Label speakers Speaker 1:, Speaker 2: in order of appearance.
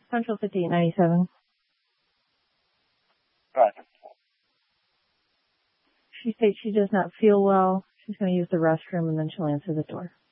Speaker 1: Central 5897.
Speaker 2: Right.
Speaker 1: She states she does not feel well. She's going to use the restroom and then she'll answer the door.